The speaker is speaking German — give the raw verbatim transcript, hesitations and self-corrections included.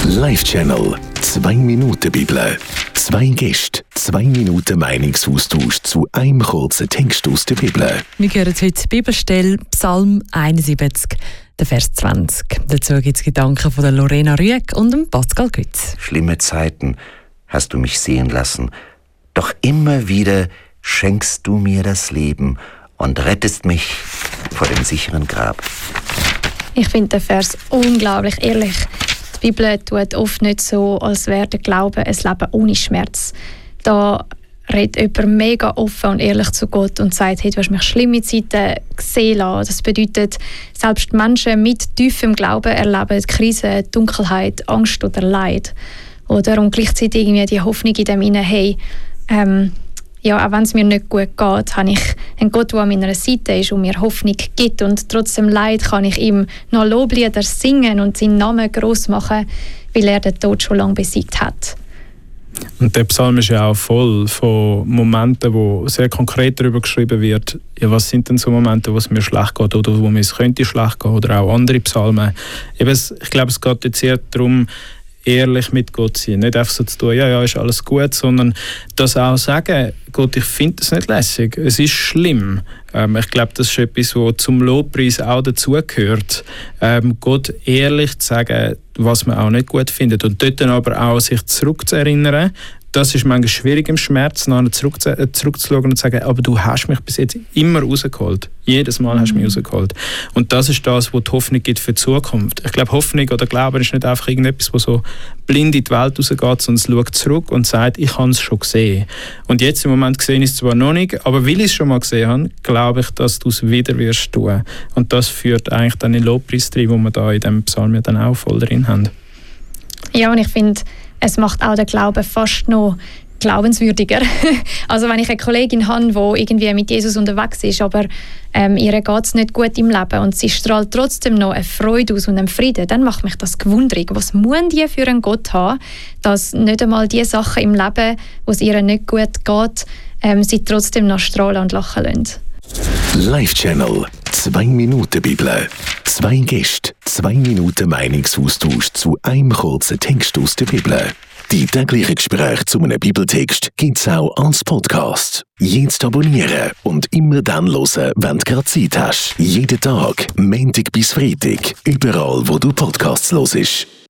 Live-Channel. Zwei Minuten Bibel. Zwei Gäste, zwei Minuten Meinungsaustausch zu einem kurzen Text aus der Bibel. Wir hören heute die Bibelstelle Psalm einundsiebzig, der Vers zwanzig. Dazu gibt es Gedanken von der Lorena Rüegg und dem Pascal Gütz. Schlimme Zeiten hast du mich sehen lassen, doch immer wieder schenkst du mir das Leben und rettest mich vor dem sicheren Grab. Ich finde den Vers unglaublich ehrlich. Die Bibel tut oft nicht so, als wäre der Glaube ein Leben ohne Schmerz. Da redet jemand mega offen und ehrlich zu Gott und sagt, hey, du hast mich schlimme Zeiten gesehen lassen. Das bedeutet, selbst Menschen mit tiefem Glauben erleben Krisen, Dunkelheit, Angst oder Leid. Oder? Und gleichzeitig irgendwie die Hoffnung in dem Inne, hey, ähm, ja, auch wenn es mir nicht gut geht, habe ich einen Gott, der an meiner Seite ist und mir Hoffnung gibt. Und trotzdem Leid kann ich ihm noch Loblieder singen und seinen Namen gross machen, weil er den Tod schon lange besiegt hat. Und der Psalm ist ja auch voll von Momenten, wo sehr konkret darüber geschrieben wird, ja, was sind denn so Momente, wo es mir schlecht geht oder wo mir es könnte schlecht gehen, oder auch andere Psalmen. Eben, ich glaube, es geht jetzt eher darum, ehrlich mit Gott sein. Nicht einfach so zu tun, ja, ja, ist alles gut, sondern das auch sagen, Gott, ich finde das nicht lässig, es ist schlimm. Ähm, ich glaube, das ist etwas, was zum Lobpreis auch dazugehört. Ähm, Gott ehrlich zu sagen, was man auch nicht gut findet. Und dort dann aber auch sich zurückzuerinnern. Das ist manchmal schwierig im Schmerz, nachher zurück, zurückzuschauen und zu sagen, aber du hast mich bis jetzt immer rausgeholt. Jedes Mal hast du mich rausgeholt. Und das ist das, was die Hoffnung gibt für die Zukunft. Ich glaube, Hoffnung oder Glauben ist nicht einfach irgendetwas, was so blind in die Welt rausgeht, sondern es schaut zurück und sagt, ich habe es schon gesehen. Und jetzt im Moment gesehen ist es zwar noch nicht, aber weil ich es schon mal gesehen habe, glaube ich, dass du es wieder wirst tun. Und das führt eigentlich dann in den Lobpreis rein, wo wir da in diesem Psalm ja dann auch voll drin haben. Ja, und ich finde, es macht auch den Glauben fast noch glaubenswürdiger. Also wenn ich eine Kollegin habe, die irgendwie mit Jesus unterwegs ist, aber ähm, ihr geht es nicht gut im Leben und sie strahlt trotzdem noch eine Freude aus und einen Frieden, dann macht mich das gewundrig. Was muss die für einen Gott haben, dass nicht einmal die Sachen im Leben, wo es ihr nicht gut geht, ähm, sie trotzdem noch strahlen und lachen lassen. Live-Channel. Zwei Minuten Bibel. Zwei Gäste, zwei Minuten Meinungsaustausch zu einem kurzen Text aus der Bibel. Die täglichen Gespräche zu einem Bibeltext gibt es auch als Podcast. Jetzt abonnieren und immer dann hören, wenn du gerade Zeit hast. Jeden Tag, Montag bis Freitag, überall wo du Podcasts hörst.